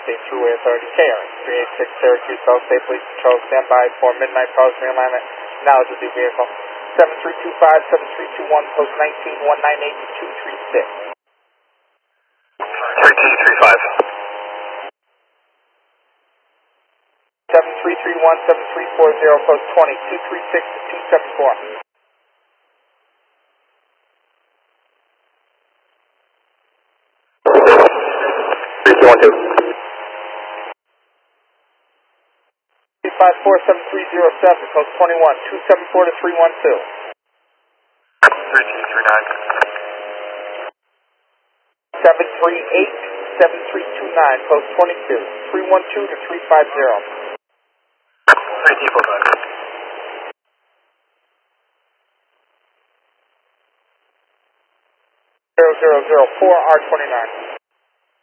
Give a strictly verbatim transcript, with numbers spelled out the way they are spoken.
State Thruway Authority, K R three eight six Syracuse, South State Police Patrol, stand by for midnight policy realignment, knowledge of the vehicle, seven three two five, seven three two one, post nineteen, one nine eight two three six. three two three five. seven three three one, seven three four zero, post twenty, two three six to two seven four. three two one two. three five four, seven three zero seven, post twenty-one, two seven four to three one two. three two three nine. seven three eight, seven three two nine, post twenty-two, three one two to three five zero. three two four five. zero zero zero four R twenty-nine.